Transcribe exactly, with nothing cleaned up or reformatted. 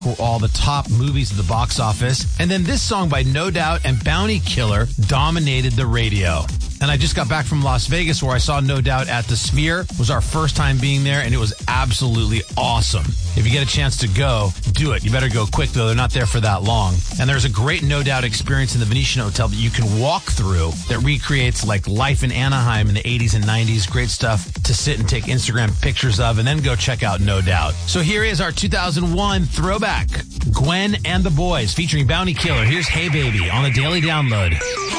were all the top movies at the box office. And then this song by No Doubt and Bounty Killer dominated the radio. And I just got back from Las Vegas where I saw No Doubt at the Sphere. It was our first time being there, and it was absolutely awesome. If you get a chance to go, do it. You better go quick, though. They're not there for that long. And there's a great No Doubt experience in the Venetian Hotel that you can walk through that recreates like life in Anaheim in the eighties and nineties. Great stuff to sit and take Instagram pictures of, and then go check out No Doubt. So here is our two thousand one throwback, Gwen and the Boys, featuring Bounty Killer. Here's Hey Baby on the Daily Download.